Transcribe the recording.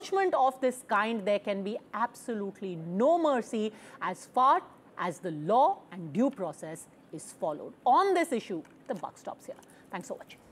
of this kind, there can be absolutely no mercy as far as the law and due process is followed. On this issue, the buck stops here. Thanks for watching.